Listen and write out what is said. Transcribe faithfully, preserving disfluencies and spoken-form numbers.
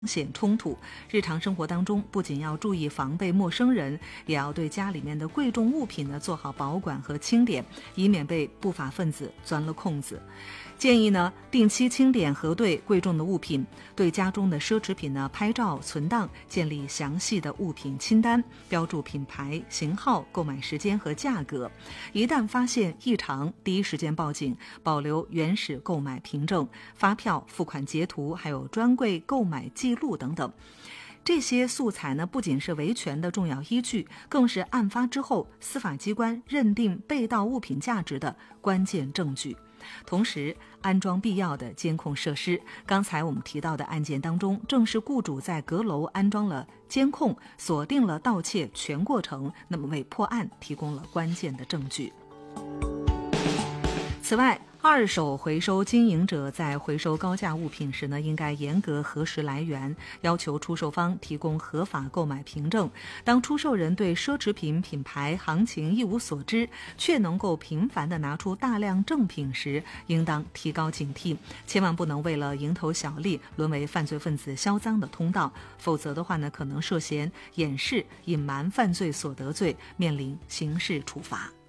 险冲突，日常生活当中不仅要注意防备陌生人，也要对家里面的贵重物品呢做好保管和清点，以免被不法分子钻了空子。建议呢定期清点核对贵重的物品，对家中的奢侈品呢拍照存档，建立详细的物品清单，标注品牌、型号、购买时间和价格。一旦发现异常，第一时间报警，保留原始购买凭证、发票、付款截图，还有专柜购买记录等等。这些素材呢，不仅是维权的重要依据，更是案发之后司法机关认定被盗物品价值的关键证据。同时，安装必要的监控设施。刚才我们提到的案件当中，正是雇主在阁楼安装了监控，锁定了盗窃全过程，那么为破案提供了关键的证据。此外，二手回收经营者在回收高价物品时呢，应该严格核实来源，要求出售方提供合法购买凭证。当出售人对奢侈品品牌行情一无所知，却能够频繁地拿出大量正品时，应当提高警惕，千万不能为了蝇头小利，沦为犯罪分子销赃的通道，否则的话呢，可能涉嫌掩饰、隐瞒犯罪所得罪，面临刑事处罚。